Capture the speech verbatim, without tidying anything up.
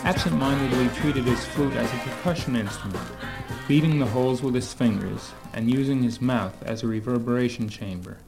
absent-mindedly treated his flute as a percussion instrument, beating the holes with his fingers and using his mouth as a reverberation chamber.